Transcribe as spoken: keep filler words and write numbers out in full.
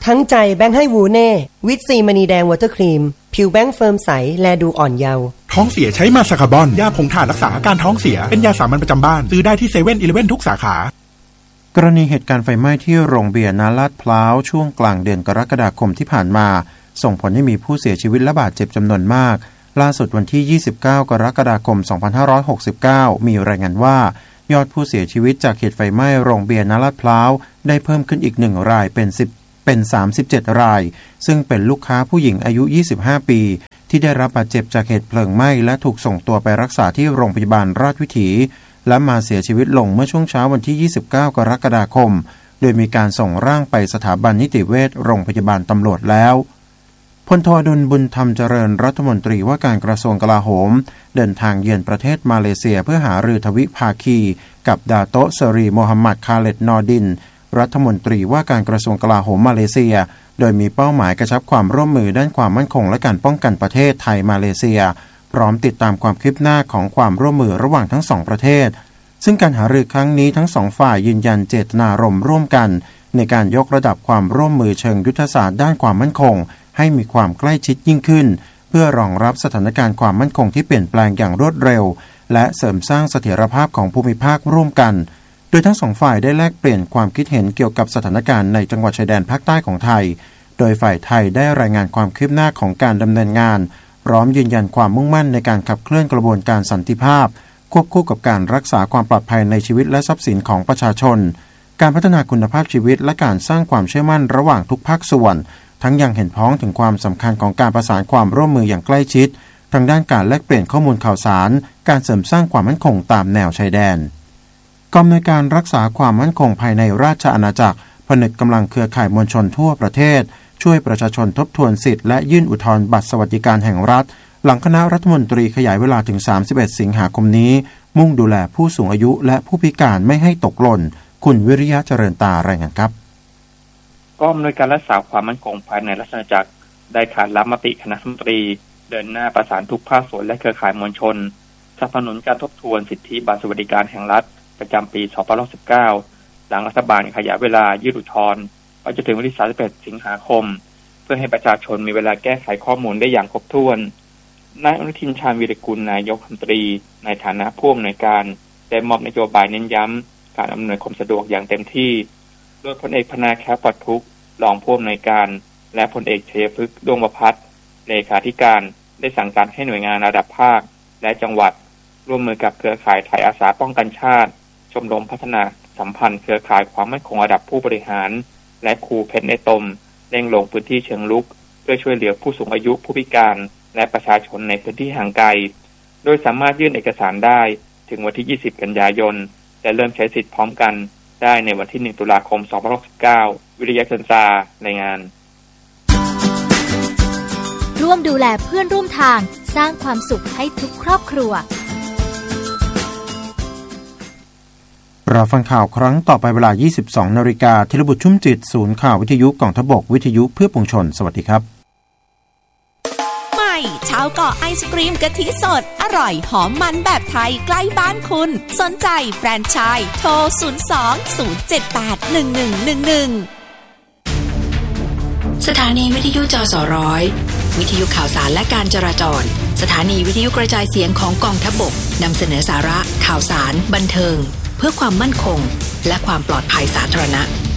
ทั้งใจแบงค์ให้วูเน่วิตซีมณีแดงวอเตอร์ครีมผิวแบงค์เฟิร์มใสแลดูอ่อนเยาว์ท้องเสียใช้มาซาคาบอนยาผงถ่านรักษาอาการท้องเสียเป็นยาสามัญประจำบ้านซื้อได้ที่เซเว่นอีเลฟเว่นทุกสาขากรณีเหตุการณ์ไฟไหม้ที่โรงเบียร์ณลาดพร้าวช่วงกลางเดือนกรกฎาคมที่ผ่านมาส่งผลให้มีผู้เสียชีวิตและบาดเจ็บจำนวนมากล่าสุดวันที่ยี่สิบเก้ากรกฎาคมสองพันห้าร้อยหกสิบเก้ามีรายงานว่ายอดผู้เสียชีวิตจากเหตุไฟไหม้โรงเบียร์ณลาดพร้าวได้เพิ่มขึ้นอีกหนึ่งรายเป็นสิบเป็นสามสิบเจ็ดรายซึ่งเป็นลูกค้าผู้หญิงอายุยี่สิบห้าปีที่ได้รับบาดเจ็บจากเหตุเพลิงไหม้และถูกส่งตัวไปรักษาที่โรงพยาบาลราชวิถีและมาเสียชีวิตลงเมื่อช่วงเช้าวันที่ยี่สิบเก้ากรกฎาคมโดยมีการส่งร่างไปสถาบันนิติเวชโรงพยาบาลตำรวจแล้วพลโทอดุลบุญธรรมเจริญรัฐมนตรีว่าการกระทรวงกลาโหมเดินทางเยือนประเทศมาเลเซียเพื่อหารือทวิภาคีกับดาโตะ เซรีโมฮัมหมัด คาเลด นอร์ดินรัฐมนตรีว่าการกระทรวงกลาโหมมาเลเซียโดยมีเป้าหมายกระชับความร่วมมือด้านความมั่นคงและการป้องกันประเทศไทยมาเลเซียพร้อมติดตามความคืบหน้าของความร่วมมือระหว่างทั้งสองประเทศซึ่งการหารือครั้งนี้ทั้งสองฝ่ายยืนยันเจตนารมณ์ร่วมกันในการยกระดับความร่วมมือเชิงยุทธศาสตร์ด้านความมั่นคงให้มีความใกล้ชิดยิ่งขึ้นเพื่อรองรับสถานการณ์ความมั่นคงที่เปลี่ยนแปลงอย่างรวดเร็วและเสริมสร้างเสถียรภาพของภูมิภาคร่วมกันโดยทั้งสองฝ่ายได้แลกเปลี่ยนความคิดเห็นเกี่ยวกับสถานการณ์ในจังหวัดชายแดนภาคใต้ของไทยโดยฝ่ายไทยได้รายงานความคืบหน้าของการดำเนินงานพร้อมยืนยันความมุ่งมั่นในการขับเคลื่อนกระบวนการสันติภาพควบคู่กับการรักษาความปลอดภัยในชีวิตและทรัพย์สินของประชาชนการพัฒนาคุณภาพชีวิตและการสร้างความเชื่อมั่นระหว่างทุกภาคส่วนทั้งยังเห็นพ้องถึงความสำคัญของการประสานความร่วมมืออย่างใกล้ชิดทางด้านการแลกเปลี่ยนข้อมูลข่าวสารการเสริมสร้างความมั่นคงตามแนวชายแดนกองอำนวยการรักษาความมั่นคงภายในราชอาณาจักรผนึกกำลังเครือข่ายมวลชนทั่วประเทศช่วยประชาชนทบทวนสิทธิและยื่นอุทธรณ์บัตรสวัสดิการแห่งรัฐหลังคณะรัฐมนตรีขยายเวลาถึงสามสิบเอ็ดสิงหาคมนี้มุ่งดูแลผู้สูงอายุและผู้พิการไม่ให้ตกหล่นคุณวิริยะเจริญตารายงานครับกองอำนวยการรักษาความมั่นคงภายในราชอาณาจักรได้ขานรับมติคณะรัฐมนตรีเดินหน้าประสานทุกภาคส่วนและเครือข่ายมวลชนสนับสนุนการทบทวนสิทธิบัตรสวัสดิการแห่งรัฐประจำปีสองพันสิบเก้าหลังรัฐบาลขยายเวลายื่นอุทธรณ์ไปจนถึงวันที่สามสิบเอ็ดสิงหาคมเพื่อให้ประชาชนมีเวลาแก้ไขข้อมูลได้อย่างครบถ้วนนายอนุทินชาญวีรกุลนายกรัฐมนตรีในฐานะผู้อำนวยการได้มอบนโยบายเน้นย้ำการอำนวยความสะดวกอย่างเต็มที่โดยพลเอกพนาแคปปัทุกรองผู้อำนวยการและพลเอกชัยพฤกษ์ดวงประภัสเลขาธิการได้สั่งการให้หน่วยงานระดับภาคและจังหวัดร่วมมือกับเครือข่ายไทยอาสาป้องกันชาติชมรมพัฒนาสัมพันธ์เครือข่ายความมั่นคงระดับผู้บริหารและครูเพชรในตมเร่งลงพื้นที่เชิงรุกเพื่อช่วยเหลือผู้สูงอายุผู้พิการและประชาชนในพื้นที่ห่างไกลโดยสามารถยื่นเอกสารได้ถึงวันที่ยี่สิบกันยายนและเริ่มใช้สิทธิพร้อมกันได้ในวันที่หนึ่งตุลาคมสองพันสิบเก้าวิริยะเจริญตารายงานร่วมดูแลเพื่อนร่วมทางสร้างความสุขให้ทุกครอบครัวเราฟังข่าวครั้งต่อไปเวลา ยี่สิบสองนาฬิกา ธีรบุตรชุ่มจิตศูนย์ข่าววิทยุกองทัพบกวิทยุเพื่อปวงชนสวัสดีครับใหม่ชาวเกาะไอศกรีมกะทิสดอร่อยหอมมันแบบไทยใกล้บ้านคุณสนใจแฟรนไชส์โทรศูนย์ สอง ศูนย์ เจ็ด แปด หนึ่ง หนึ่ง หนึ่ง หนึ่งสถานีวิทยุจสร้อยวิทยุข่าวสารและการจราจรสถานีวิทยุกระจายเสียงของกองทัพบกนำเสนอสาระข่าวสารบันเทิงเพื่อความมั่นคงและความปลอดภัยสาธารณะ